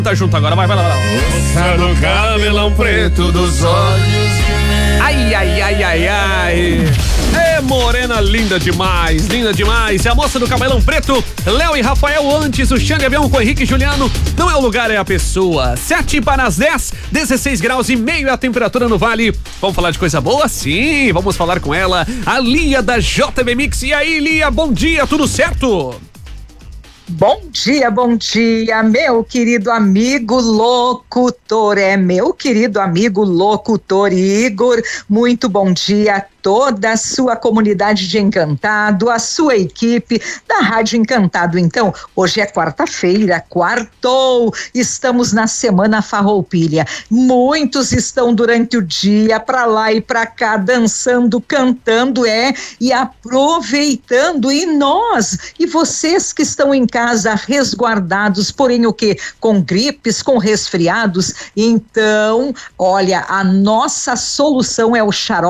Tá junto agora, vai lá. Moça do cabelão preto dos olhos de mel. Ai. É morena linda demais. É a moça do cabelão preto, Léo e Rafael. Antes o Xande Avião com Henrique e Juliano. Não é o lugar, é a pessoa. 7 para as 10, 16 graus e meio é a temperatura no Vale. Vamos falar de coisa boa? Sim, vamos falar com ela, a Lia da JB Mix. E aí, Lia, bom dia, tudo certo? Bom dia, meu querido amigo locutor, meu querido amigo locutor Igor, muito bom dia a toda a sua comunidade de Encantado, a sua equipe da Rádio Encantado. Então, hoje é quarta-feira, quartou, estamos na Semana Farroupilha, muitos estão durante o dia pra lá e pra cá, dançando, cantando, e aproveitando, e nós, e vocês que estão em casa resguardados, porém o quê? Com gripes, com resfriados, então, olha, a nossa solução é o xarope